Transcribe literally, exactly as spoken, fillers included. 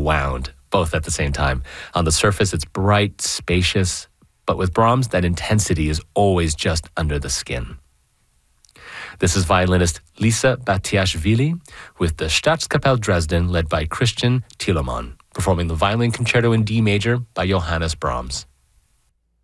wound, both at the same time. On the surface, it's bright, spacious, but with Brahms, that intensity is always just under the skin. This is violinist Lisa Batiashvili with the Staatskapelle Dresden, led by Christian Thielemann, performing the Violin Concerto in D major by Johannes Brahms.